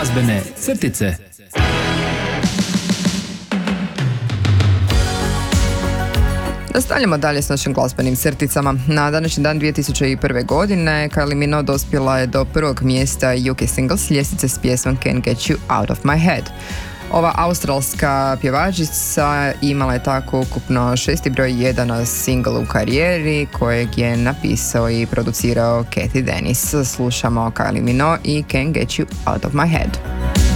Glazbene crtice. Nastavljamo dalje s našim glazbenim crticama. Na današnji dan 2001. godine Kylie Minogue dospjela je do prvog mjesta UK Singles ljestvice s pjesmom Can't Get You Out of My Head. Ova australska pjevačica imala je tako ukupno 6. broj 1 single u karijeri kojeg je napisao i producirao Cathy Dennis. Slušamo Kylie Minogue i Can't Get You Out of My Head.